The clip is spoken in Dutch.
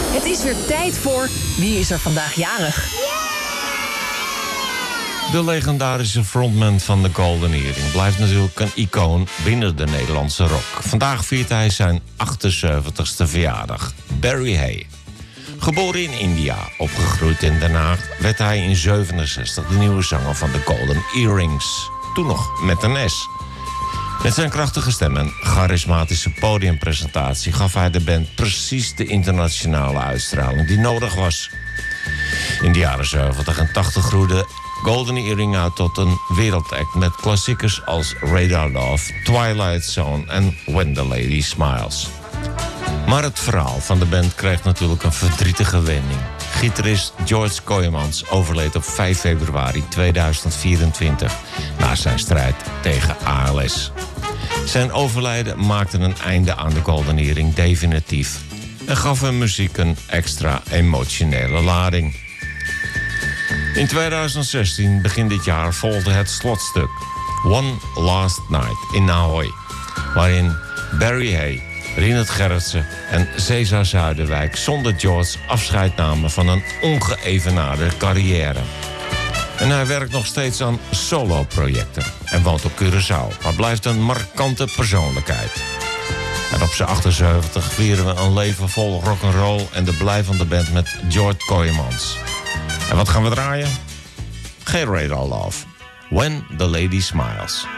Het is weer tijd voor Wie is er vandaag jarig? De legendarische frontman van de Golden Earring blijft natuurlijk een icoon binnen de Nederlandse rock. Vandaag viert hij zijn 78ste verjaardag. Barry Hay. Geboren in India, opgegroeid in Den Haag, werd hij in 67 de nieuwe zanger van de Golden Earrings. Toen nog met een S. Met zijn krachtige stem en charismatische podiumpresentatie gaf hij de band precies de internationale uitstraling die nodig was. In de jaren 70 en 80 groeide Golden Earring uit tot een wereldact met klassiekers als Radar Love, Twilight Zone en When the Lady Smiles. Maar het verhaal van de band kreeg natuurlijk een verdrietige wending. Gitarist George Kooijmans overleed op 5 februari 2024 na zijn strijd tegen ALS. Zijn overlijden maakte een einde aan de Golden Earring definitief en gaf hun muziek een extra emotionele lading. In 2016, begin dit jaar, volgde het slotstuk One Last Night in Ahoy, waarin Barry Hay, Rinald Gerritsen en Cesar Zuiderwijk zonder George afscheid namen van een ongeëvenaarde carrière. En hij werkt nog steeds aan solo-projecten en woont op Curaçao, maar blijft een markante persoonlijkheid. En op zijn 78 vieren we een leven vol rock'n'roll en de blijvende band met George Kooijmans. En wat gaan we draaien? Geen Radar Love. When the Lady Smiles.